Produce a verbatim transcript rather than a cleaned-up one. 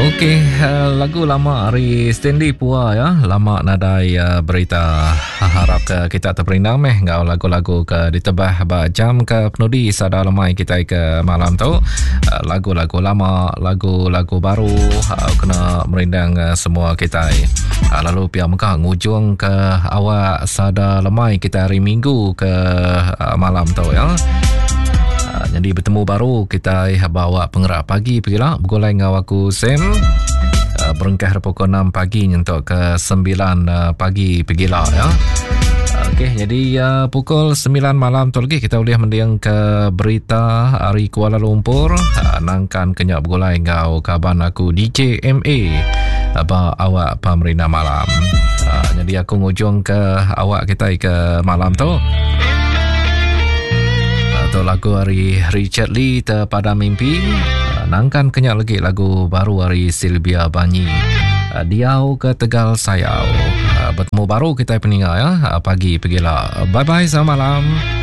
Okey, uh, lagu lama hari Stanley Pua ya. Lama nadai uh, berita harap ke kita terperinang meh ngau lagu-lagu ke ditebah ba jam ke penudi sada lemai kita ke malam tu. Uh, lagu-lagu lama, lagu-lagu baru uh, kena merindang uh, semua kita. Uh, lalu pihak Mekah ngujung ke awak sada lemai kita hari Minggu ke uh, malam tu ya. Jadi bertemu baru kita bawa pengerak pagi pergilah bergolai dengan aku Sam uh, berengkah pukul enam pagi untuk ke sembilan uh, pagi pergilah ya. Okey, jadi uh, pukul sembilan malam tu lagi kita boleh mendiang ke berita hari Kuala Lumpur uh, nangkan kenyak bergolai dengan kaban aku D J M A apa awak pemerintah malam. Uh, jadi aku ngujung ke awak kita ke malam tu. Atau lagu hari Richard Lee Terpada Mimpi, nangkan kenyak lagi lagu baru hari Sylvia Banyi, Diau ke Tegal Sayau. Bertemu baru kita peninggal ya pagi pergilah. Bye bye, selamat malam.